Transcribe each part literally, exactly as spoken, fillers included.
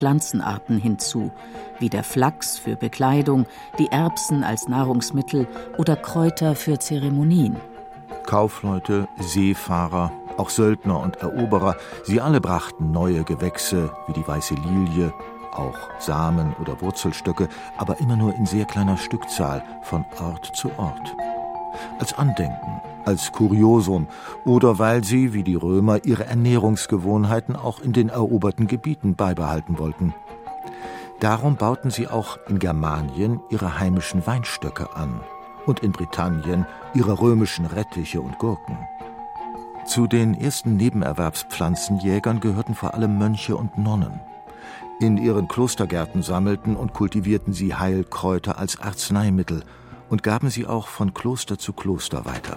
Pflanzenarten hinzu, wie der Flachs für Bekleidung, die Erbsen als Nahrungsmittel oder Kräuter für Zeremonien. Kaufleute, Seefahrer, auch Söldner und Eroberer, sie alle brachten neue Gewächse wie die weiße Lilie, auch Samen oder Wurzelstöcke, aber immer nur in sehr kleiner Stückzahl von Ort zu Ort. Als Andenken, als Kuriosum oder weil sie, wie die Römer, ihre Ernährungsgewohnheiten auch in den eroberten Gebieten beibehalten wollten. Darum bauten sie auch in Germanien ihre heimischen Weinstöcke an und in Britannien ihre römischen Rettiche und Gurken. Zu den ersten Nebenerwerbspflanzenjägern gehörten vor allem Mönche und Nonnen. In ihren Klostergärten sammelten und kultivierten sie Heilkräuter als Arzneimittel und gaben sie auch von Kloster zu Kloster weiter.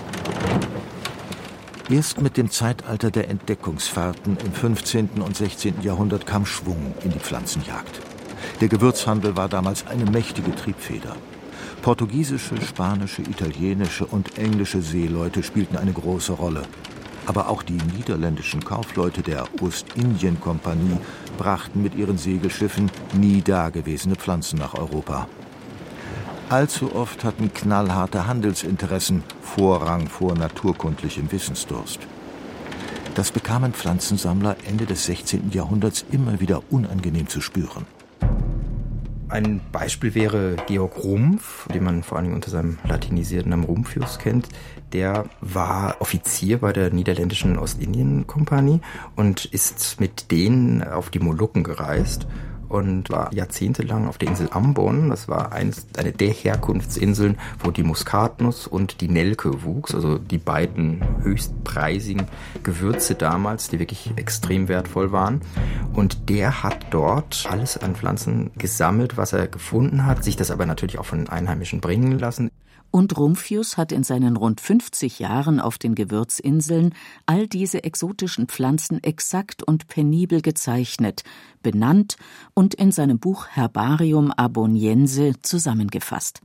Erst mit dem Zeitalter der Entdeckungsfahrten im fünfzehnten und sechzehnten Jahrhundert kam Schwung in die Pflanzenjagd. Der Gewürzhandel war damals eine mächtige Triebfeder. Portugiesische, spanische, italienische und englische Seeleute spielten eine große Rolle. Aber auch die niederländischen Kaufleute der Ostindien-Kompanie brachten mit ihren Segelschiffen nie dagewesene Pflanzen nach Europa. Allzu oft hatten knallharte Handelsinteressen Vorrang vor naturkundlichem Wissensdurst. Das bekamen Pflanzensammler Ende des sechzehnten Jahrhunderts immer wieder unangenehm zu spüren. Ein Beispiel wäre Georg Rumpf, den man vor allem unter seinem latinisierten Namen Rumphius kennt. Der war Offizier bei der niederländischen Ostindien-Kompanie und ist mit denen auf die Molukken gereist und war jahrzehntelang auf der Insel Ambon. Das war eins, eine der Herkunftsinseln, wo die Muskatnuss und die Nelke wuchs, also die beiden höchstpreisigen Gewürze damals, die wirklich extrem wertvoll waren. Und der hat dort alles an Pflanzen gesammelt, was er gefunden hat, sich das aber natürlich auch von den Einheimischen bringen lassen. Und Rumphius hat in seinen rund fünfzig Jahren auf den Gewürzinseln all diese exotischen Pflanzen exakt und penibel gezeichnet, benannt und in seinem Buch Herbarium Arboniense zusammengefasst.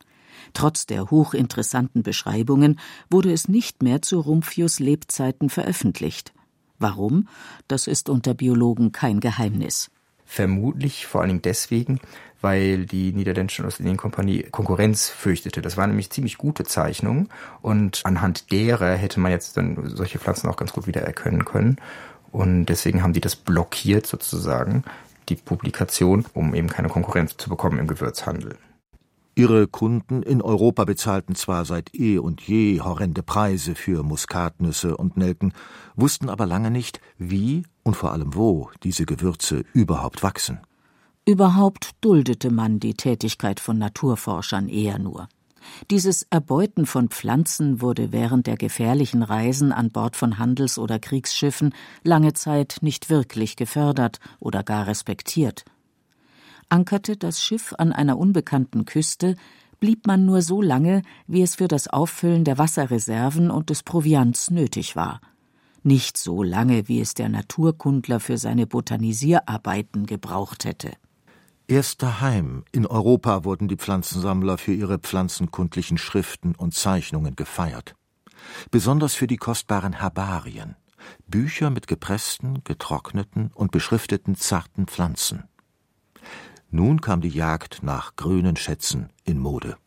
Trotz der hochinteressanten Beschreibungen wurde es nicht mehr zu Rumphius' Lebzeiten veröffentlicht. Warum? Das ist unter Biologen kein Geheimnis. Vermutlich vor allen Dingen deswegen, weil die niederländische Ostindien-Kompanie Konkurrenz fürchtete. Das waren nämlich ziemlich gute Zeichnungen und anhand derer hätte man jetzt dann solche Pflanzen auch ganz gut wieder erkennen können. Und deswegen haben die das blockiert sozusagen, die Publikation, um eben keine Konkurrenz zu bekommen im Gewürzhandel. Ihre Kunden in Europa bezahlten zwar seit eh und je horrende Preise für Muskatnüsse und Nelken, wussten aber lange nicht, wie und vor allem wo diese Gewürze überhaupt wachsen. Überhaupt duldete man die Tätigkeit von Naturforschern eher nur. Dieses Erbeuten von Pflanzen wurde während der gefährlichen Reisen an Bord von Handels- oder Kriegsschiffen lange Zeit nicht wirklich gefördert oder gar respektiert. Ankerte das Schiff an einer unbekannten Küste, blieb man nur so lange, wie es für das Auffüllen der Wasserreserven und des Proviants nötig war. Nicht so lange, wie es der Naturkundler für seine Botanisierarbeiten gebraucht hätte. Erst daheim in Europa wurden die Pflanzensammler für ihre pflanzenkundlichen Schriften und Zeichnungen gefeiert. Besonders für die kostbaren Herbarien, Bücher mit gepressten, getrockneten und beschrifteten zarten Pflanzen. Nun kam die Jagd nach grünen Schätzen in Mode.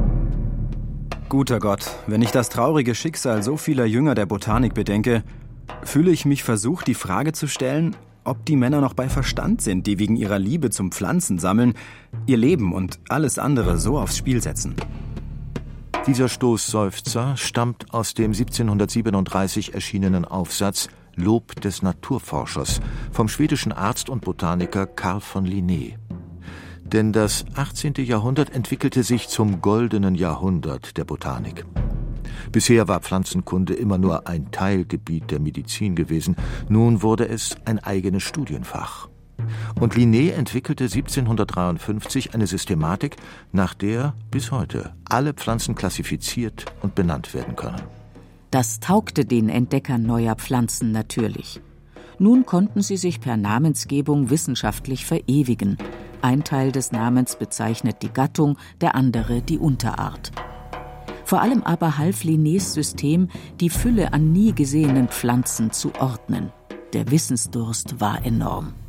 Guter Gott, wenn ich das traurige Schicksal so vieler Jünger der Botanik bedenke, fühle ich mich versucht, die Frage zu stellen, ob die Männer noch bei Verstand sind, die wegen ihrer Liebe zum Pflanzensammeln ihr Leben und alles andere so aufs Spiel setzen. Dieser Stoßseufzer stammt aus dem siebzehnhundertsiebenunddreißig erschienenen Aufsatz Lob des Naturforschers vom schwedischen Arzt und Botaniker Carl von Linné. Denn das achtzehnte Jahrhundert entwickelte sich zum goldenen Jahrhundert der Botanik. Bisher war Pflanzenkunde immer nur ein Teilgebiet der Medizin gewesen, nun wurde es ein eigenes Studienfach. Und Linné entwickelte siebzehnhundertdreiundfünfzig eine Systematik, nach der bis heute alle Pflanzen klassifiziert und benannt werden können. Das taugte den Entdeckern neuer Pflanzen natürlich. Nun konnten sie sich per Namensgebung wissenschaftlich verewigen. Ein Teil des Namens bezeichnet die Gattung, der andere die Unterart. Vor allem aber half Linnés System, die Fülle an nie gesehenen Pflanzen zu ordnen. Der Wissensdurst war enorm.